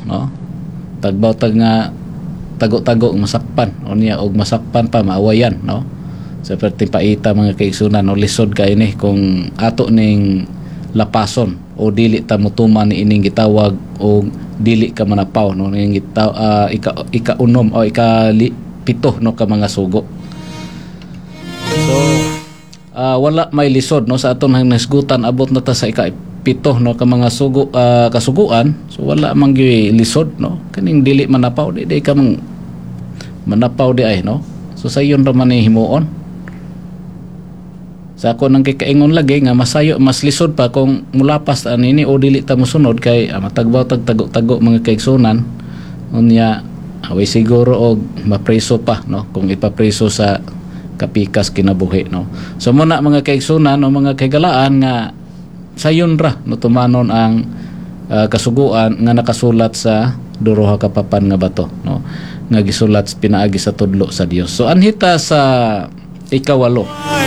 no, tagbaw tag nga tago-tago masakpan o niya og masakpan pa maawayan, no, sa perting paita mga kaigsunan, no, lisod ka ini kung ato ning lapason o dili ta mutuman ni ining gitawag o dili ka manapaw, no, ning ika-unom o ika-pito, no, ka mga sugo. So wala may lisod, no, sa aton hang nasgutan abot na ta sa ika-pito, no, ka mga sugo kasuguan. So wala man gyud lisod, no, kaning dili manapaw di ka manapaw di ay, no. So sayon ra man ni himuon. Sa ako nang kikaingon lagi nga masayo mas lisod pa kung mulapas anini o dili ta mosunod kay matagbaw tag tago-tago mga kaigsunan unya away siguro og mapreso pa, no, kung ipapreso sa kapikas kinabuhi, no. So muna mga kaigsunan o mga kaigalaan nga sayon ra no tumanon ang kasuguan nga nakasulat sa duruha ka papan nga bato, no, nga gisulat pinaagi sa tudlo sa Dios. So anhita sa ikawalo.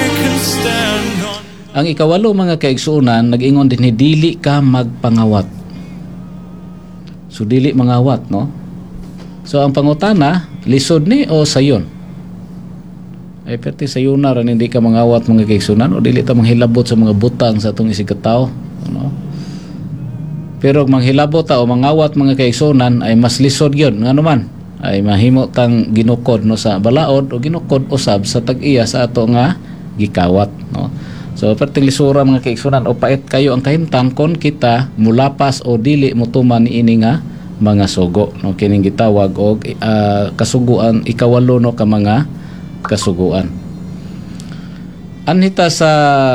Ang ikawalo mga kaigsunan nag-ingon din dili ka magpangawat. So dili mangawat, no. So ang pangutana lisod ni o sayon? Ay perti sayuna ran hindi ka mangawat mga kaigsunan o dili ta manghilabot sa mga butang sa atong isigataw, no. Pero manghilabot ta o mangawat mga kaigsunan ay mas lisod gyud ngano man ay mahimo tang ginukod, no, sa balaod o ginukod usab sa tag-iya sa ato nga gikawat, no. So perting lisura mga kaigsunan o pait kayo ang kahimtang kon kita mulapas o dili mutuman ni ini nga mga sugo, no, kining gitawag og kasuguan ikawalo, no, ka mga kasuguan. Anhita sa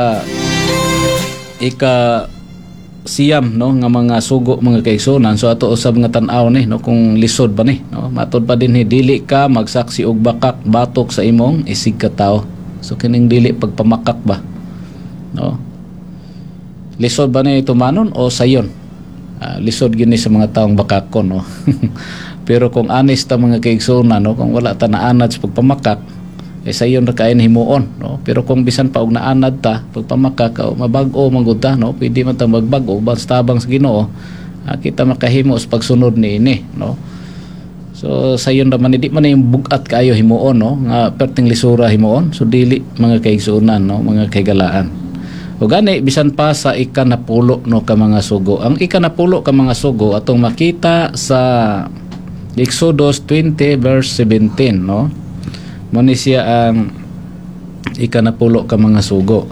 siyam, no, nga mga sugo mga kaigsunan. So ato usab nga tan-aw ni, no, kung lisod ba ni, no, matod pa din dili ka magsaksi og bakak batok sa imong isig ka tawo. So kining dili pagpamakak ba, no, lisod ba ni tumanon o sayon? Lisod gini sa mga taong bakakon, no. Pero kung honest ta mga kaigsunan, no, kung wala ta naanad sa pagpamakak sayon ra kain himuon, no. Pero kung bisan pa og naanad ta pagpamakak mabag-o manggud, no, pwede man ta magbag-o basta tabang sa Ginoo kita makahimo sa pagsunod ni ini, no. So sayon ra man di man yung bugat kaayo himuon, no, nga perting lisura himuon. So dili mga kaigsunan, no, mga kaigalaan. O gani bisan pa sa ikanapulo, no, ka mga sugo. Ang ikanapulo ka mga sugo atong makita sa Exodus 20 verse 17, no. Muna siya ang ikanapulo ka mga sugo.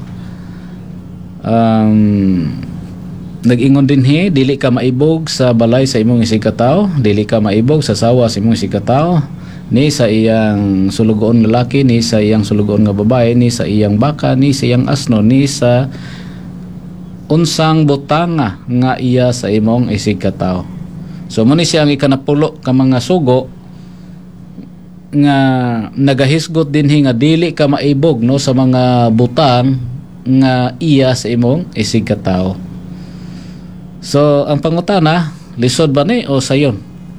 Nag-ingon din dili ka maibog sa balay sa imong isigataw, dili ka maibog sa sawa sa imong isigataw, ni sa iyang sulugoon lalaki, ni sa iyang sulugoon nga babae, ni sa iyang baka, ni sa iyang asno, ni sa unsang butanga nga iya sa imong isigataw. So muna siya ang ikanapulo ka mga sugo nga nagahisgot din nga dili ka maibog, no, sa mga butang nga iya sa imong isigataw. So ang pangutana lisod ba ni o sayon?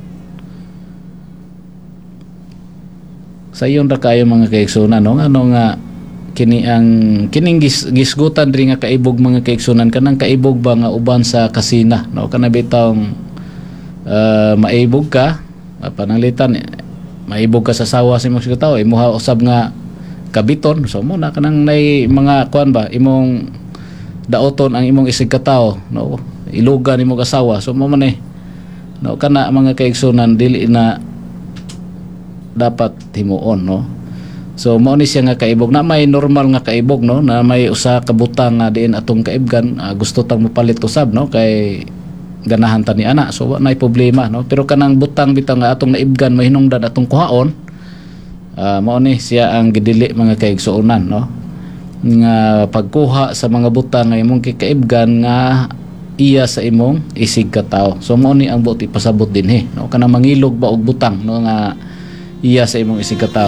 Sayon ra kayo mga kaigsunan, no, ano nga kining gisgutan diri nga kaibog mga kaigsunan kanang kaibog ba nga uban sa kasina, no, kana bitawng maibog ka pananglitan maibog ka sa sawa sa imong sigataw imuha usab nga kabiton. So mo na kanang nay mga kuan ba imong daoton ang imong isigataw, no, ilugan imong asawa. So mo man no, kana mga kaigsunan dili na dapat himuon, no. So mao ni siya nga kaibog na may normal nga kaibog, no, na may usa ka butang nga diin atong kaibgan gusto tang mopalit usab, no, kay ganahan ta ni ana. So wa nay problema, no. Pero kanang butang bitaw nga atong naibgan mahinungdan atong kuhaon, mao ni siya ang gidili mga kaigsuonan, no, nga pagkuha sa mga butang nga imong kikaibgan nga iya sa imong isigataw. So mao ni ang buti pasabot dinhi, no, kanang mangilog ba og butang, no, nga iya sa imong isigataw.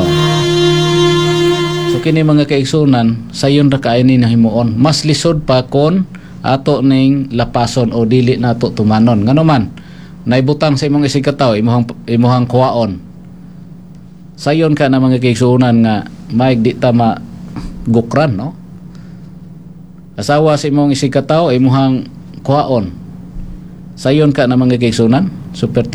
So kini mga kaigsunan sayon ra kaay ni nahimuon. Mas lisod pa kon ato ning lapason o dili nato tumanon. Ngano man naibutang sa imong isigataw imuhang kuwaon, sayon ka na mga kaigsunan nga maig di ta magukran, no. Asawa sa imong isigataw imuhang kuwaon, sayon ka na mga kaigsunan super